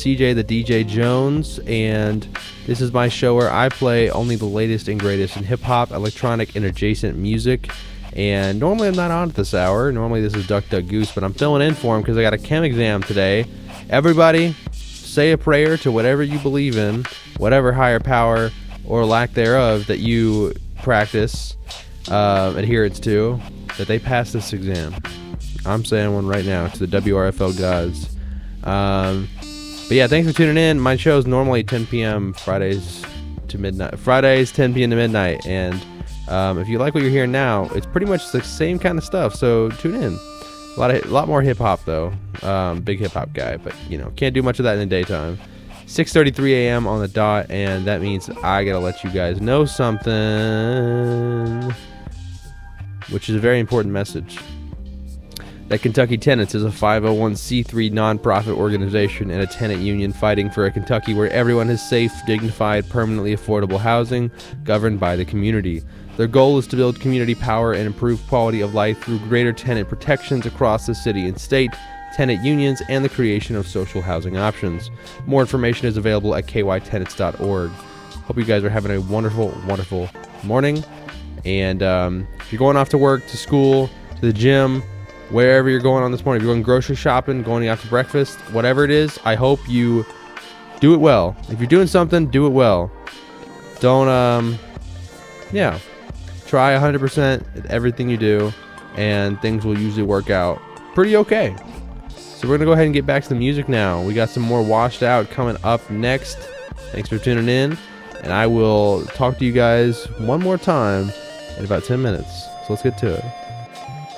CJ the DJ Jones, and this is my show where I play only the latest and greatest in hip-hop, electronic, and adjacent music. And normally I'm not on at this hour. Normally this is Duck Duck Goose, but I'm filling in for him because I got a chem exam today. Everybody, say a prayer to whatever you believe in, whatever higher power or lack thereof that you practice adherence to, that they pass this exam. I'm saying one right now to the WRFL gods. But yeah, thanks for tuning in. My show is normally 10 p.m. Fridays to midnight. Fridays 10 p.m. to midnight, and if you like what you're hearing now, it's pretty much the same kind of stuff. So tune in. A lot more hip hop though. Big hip hop guy, but you know, can't do much of that in the daytime. 6:33 a.m. on the dot, and that means I gotta let you guys know something, which is a very important message. That Kentucky Tenants is a 501c3 nonprofit organization and a tenant union fighting for a Kentucky where everyone has safe, dignified, permanently affordable housing governed by the community. Their goal is to build community power and improve quality of life through greater tenant protections across the city and state, tenant unions, and the creation of social housing options. More information is available at kytenants.org. Hope you guys are having a wonderful, wonderful morning. And if you're going off to work, to school, to the gym, wherever you're going on this morning, if you're going grocery shopping, going out to breakfast, whatever it is, I hope you do it well. If you're doing something, do it well. Don't, try 100% at everything you do, and things will usually work out pretty okay. So we're going to go ahead and get back to the music now. We got some more Washed Out coming up next. Thanks for tuning in, and I will talk to you guys one more time in about 10 minutes. So let's get to it.